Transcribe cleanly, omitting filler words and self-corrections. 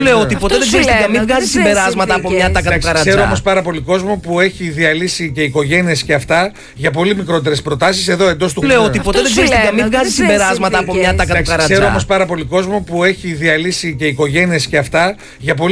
Λέω ότι ποτέ δεν ξέρεις τι, μην βγάζει συμπεράσματα από μια τακατοκαρατζά. Ξέρω όμως πάρα πολύ κόσμο που έχει διαλύσει και οικογένειες και αυτά για πολύ μικρότερες προτάσεις εδώ εντός του Λέω ότι ποτέ δεν ξέρεις τι, μην βγάζει συμπεράσματα από μια τακατοκαρατζά. Ξέρω όμως πάρα πολύ κόσμο που έχει διαλύσει και οικογένειες και αυτά για πολύ